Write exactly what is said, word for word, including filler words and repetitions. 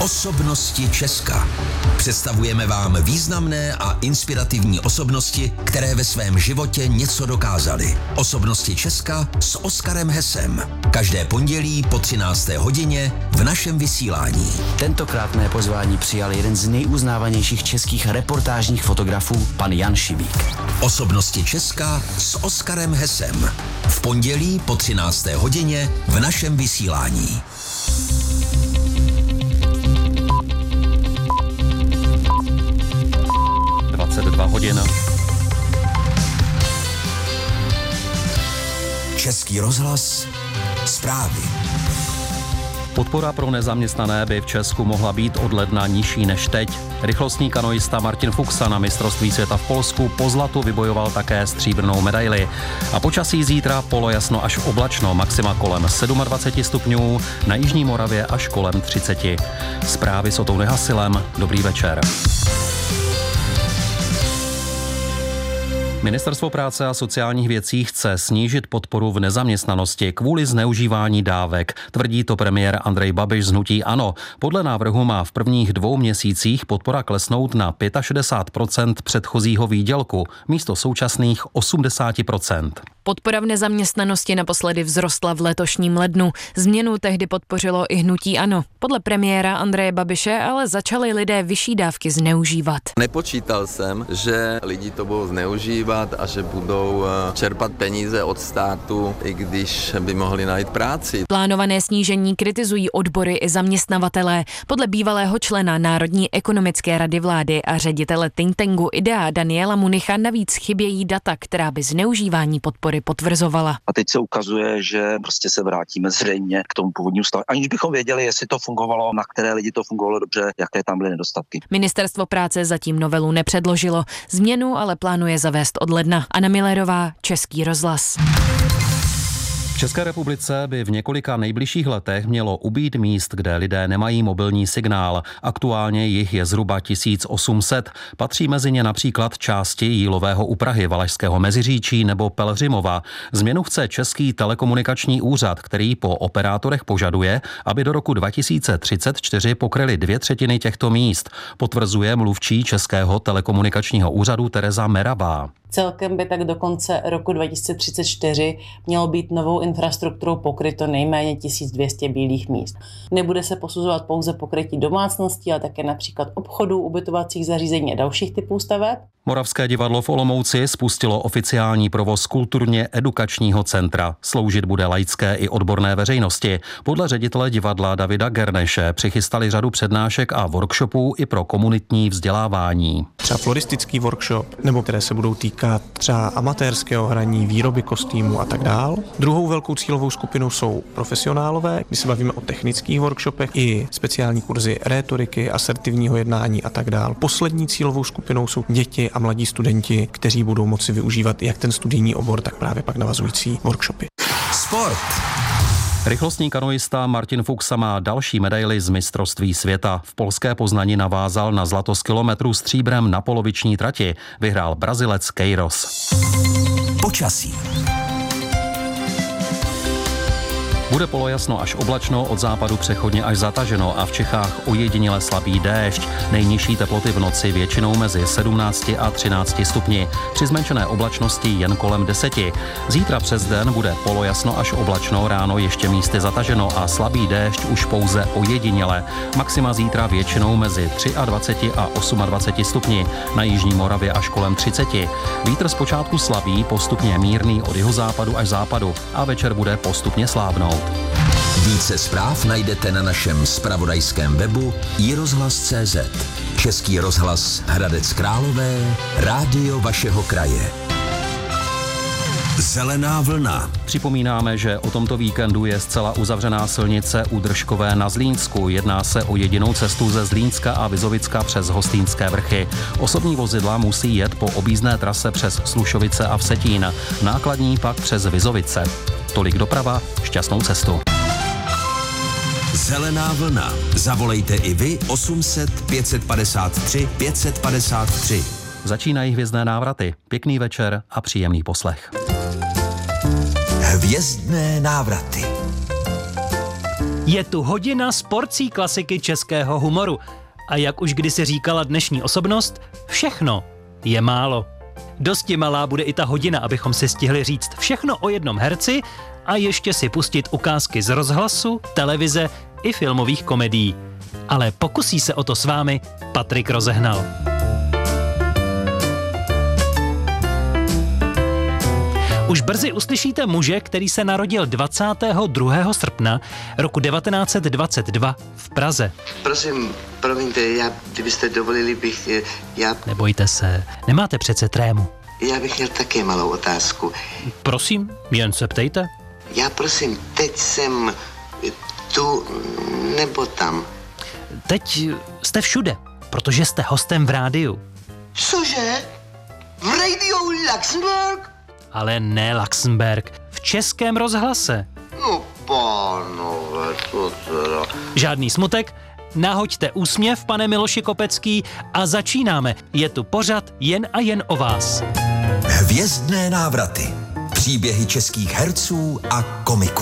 Osobnosti Česka. Představujeme vám významné a inspirativní osobnosti, které ve svém životě něco dokázaly. Osobnosti Česka s Oskarem Hesem. Každé pondělí po třinácté hodině v našem vysílání. Tentokrát mé pozvání přijal jeden z nejuznávanějších českých reportážních fotografů, pan Jan Šibík. Osobnosti Česka s Oskarem Hesem. V pondělí po třinácté hodině v našem vysílání. dvacet dva hodin. Český rozhlas, zprávy. Podpora pro nezaměstnané by v Česku mohla být od ledna nižší než teď. Rychlostní kanoista Martin Fuxa na mistrovství světa v Polsku po zlatu vybojoval také stříbrnou medaili. A počasí zítra polojasno až oblačno, maxima kolem dvacet sedm stupňů, na jižní Moravě až kolem třicet. Zprávy s Otou Nehasilem, dobrý večer. Ministerstvo práce a sociálních věcí chce snížit podporu v nezaměstnanosti kvůli zneužívání dávek. Tvrdí to premiér Andrej Babiš z hnutí ANO. Podle návrhu má v prvních dvou měsících podpora klesnout na šedesát pět procent předchozího výdělku místo současných osmdesát procent. Podpora v nezaměstnanosti naposledy vzrostla v letošním lednu. Změnu tehdy podpořilo i hnutí ANO. Podle premiéra Andreje Babiše ale začali lidé vyšší dávky zneužívat. Nepočítal jsem, že lidi to budou zneužívat a že budou čerpat peníze od státu, i když by mohli najít práci. Plánované snížení kritizují odbory i zaměstnavatelé. Podle bývalého člena Národní ekonomické rady vlády a ředitele think tanku IDEA Daniela Municha navíc chybějí data, která by zneužívání podpory potvrzovala. A teď se ukazuje, že prostě se vrátíme zřejmě k tomu původnímu stavu, aniž bychom věděli, jestli to fungovalo, na které lidi to fungovalo dobře, jaké tam byly nedostatky. Ministerstvo práce zatím novelu nepředložilo. Změnu ale plánuje zavést od ledna. Anna Millerová, Český rozhlas. V České republice by v několika nejbližších letech mělo ubýt míst, kde lidé nemají mobilní signál. Aktuálně jich je zhruba tisíc osm set. Patří mezi ně například části Jílového u Prahy, Valašského Meziříčí nebo Pelhřimova. Změnu chce Český telekomunikační úřad, který po operátorech požaduje, aby do roku dva tisíce třicet čtyři pokryli dvě třetiny těchto míst, potvrzuje mluvčí Českého telekomunikačního úřadu Tereza Meravá. Celkem by tak do konce roku dva tisíce třicet čtyři mělo být novou infrastrukturou pokryto nejméně tisíc dvě stě bílých míst. Nebude se posuzovat pouze pokrytí domácností, ale také například obchodů, ubytovacích zařízení a dalších typů staveb. Moravské divadlo v Olomouci spustilo oficiální provoz kulturně edukačního centra. Sloužit bude laické i odborné veřejnosti. Podle ředitele divadla Davida Gerneše přichystali řadu přednášek a workshopů i pro komunitní vzdělávání. Třeba floristický workshop, nebo které se budou týkat třeba amatérského hraní, výroby kostýmů a tak dál. Druhou velkou cílovou skupinou jsou profesionálové, kdy se bavíme o technických workshopech, i speciální kurzy rétoriky, asertivního jednání a tak dál. Poslední cílovou skupinou jsou děti a mladí studenti, kteří budou moci využívat jak ten studijní obor, tak právě pak navazující workshopy. Sport. Rychlostní kanoista Martin Fuxa má další medaili z mistrovství světa. V polské Poznani navázal na zlato z kilometru stříbrem na poloviční trati. Vyhrál Brazilec Queiroz. Počasí. Bude polojasno až oblačno, od západu přechodně až zataženo a v Čechách ojediněle slabý déšť. Nejnižší teploty v noci většinou mezi sedmnácti a třinácti stupni. Při zmenšené oblačnosti jen kolem deseti. Zítra přes den bude polojasno až oblačno, ráno ještě místy zataženo a slabý déšť už pouze ojediněle. Maxima zítra většinou mezi dvaceti třemi a dvaceti osmi stupni. Na jižní Moravě až kolem třiceti. Vítr zpočátku slabý, postupně mírný od jihozápadu až západu a večer bude postupně slábnout. Více zpráv najdete na našem zpravodajském webu i rozhlas tečka cé zet. Český rozhlas Hradec Králové, rádio vašeho kraje. Zelená vlna. Připomínáme, že o tomto víkendu je zcela uzavřená silnice u Držkové na Zlínsku. Jedná se o jedinou cestu ze Zlínska a Vizovicka přes Hostýnské vrchy. Osobní vozidla musí jet po objízdné trase přes Slušovice a Vsetín. Nákladní pak přes Vizovice. Tolik doprava, šťastnou cestu. Zelená vlna. Zavolejte i vy osm set pět set padesát tři pět set padesát tři. Začínají hvězdné návraty. Pěkný večer a příjemný poslech. Hvězdné návraty. Je tu hodina s porcí klasiky českého humoru. A jak už kdysi říkala dnešní osobnost, všechno je málo. Dosti malá bude i ta hodina, abychom si stihli říct všechno o jednom herci a ještě si pustit ukázky z rozhlasu, televize i filmových komedií. Ale pokusí se o to s vámi Patrik Rozehnal. Už brzy uslyšíte muže, který se narodil dvacátého druhého srpna roku devatenáct set dvacet dva v Praze. Prosím, promiňte, já, kdybyste dovolili, bych, já... Nebojte se, nemáte přece trému. Já bych měl také malou otázku. Prosím, jen se ptejte. Já prosím, teď jsem tu nebo tam? Teď jste všude, protože jste hostem v rádiu. Cože? V rádiu Luxemburg? Ale ne Luxemburg, v Českém rozhlase. No pánové, to teda... Žádný smutek, nahoďte úsměv, pane Miloši Kopecký, a začínáme. Je tu pořad jen a jen o vás. Hvězdné návraty. Příběhy českých herců a komiků.